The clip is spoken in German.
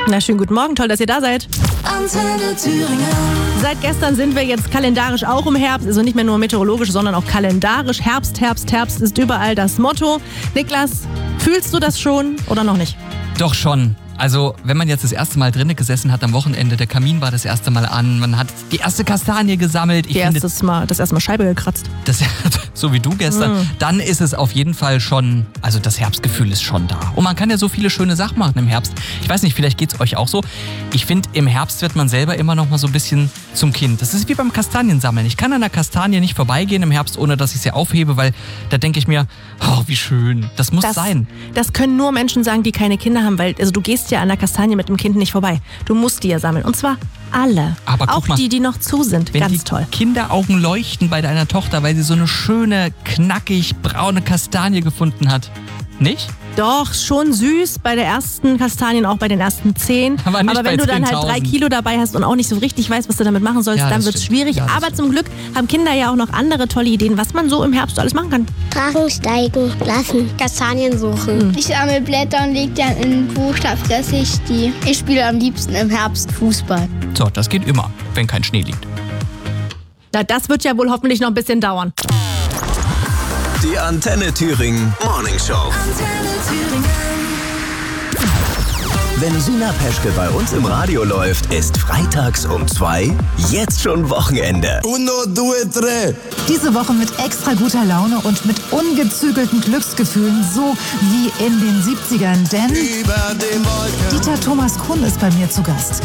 Na, schönen guten Morgen, toll, dass ihr da seid. Antenne Thüringen. Seit gestern sind wir jetzt kalendarisch auch im Herbst, also nicht mehr nur meteorologisch, sondern auch kalendarisch. Herbst, Herbst, Herbst ist überall das Motto. Niklas, fühlst du das schon oder noch nicht? Doch schon. Also, wenn man jetzt das erste Mal drinnen gesessen hat am Wochenende, der Kamin war das erste Mal an, man hat die erste Kastanie gesammelt. Das erste Mal Scheibe gekratzt. So wie du gestern. Dann ist es auf jeden Fall schon, also das Herbstgefühl ist schon da. Und man kann ja so viele schöne Sachen machen im Herbst. Ich weiß nicht, vielleicht geht's euch auch so. Ich finde, im Herbst wird man selber immer noch mal so ein bisschen zum Kind. Das ist wie beim Kastaniensammeln. Ich kann an der Kastanie nicht vorbeigehen im Herbst, ohne dass ich sie aufhebe, weil da denke ich mir, oh, wie schön. Das muss sein. Das können nur Menschen sagen, die keine Kinder haben, weil also du gehst ja an der Kastanie mit dem Kind nicht vorbei. Du musst die ja sammeln. Und zwar alle. Aber auch mal, die noch zu sind. wenn Ganz die toll. Kinderaugen leuchten bei deiner Tochter, weil sie so eine schöne, knackig braune Kastanie gefunden hat. Nicht? Doch, schon süß bei der ersten Kastanien, auch bei den ersten 10. Aber nicht Aber bei wenn du dann halt 10.000. 3 Kilo dabei hast und auch nicht so richtig weißt, was du damit machen sollst, Ja, dann das wird es stimmt. schwierig. Ja, das Aber stimmt. zum Glück haben Kinder ja auch noch andere tolle Ideen, was man so im Herbst alles machen kann. Drachen steigen lassen, Kastanien suchen. Ich sammle Blätter und lege dann in ein Buch, da fresse ich die. Ich spiele am liebsten im Herbst Fußball. So, das geht immer, wenn kein Schnee liegt. Na, das wird ja wohl hoffentlich noch ein bisschen dauern. Die Antenne Thüringen Morning Show. Antenne Thüringen. Wenn Sina Peschke bei uns im Radio läuft, ist freitags um 2 jetzt schon Wochenende. Uno, due, tre. Diese Woche mit extra guter Laune und mit ungezügelten Glücksgefühlen, so wie in den 70ern. Denn Über den Wolken. Dieter Thomas Kuhn ist bei mir zu Gast.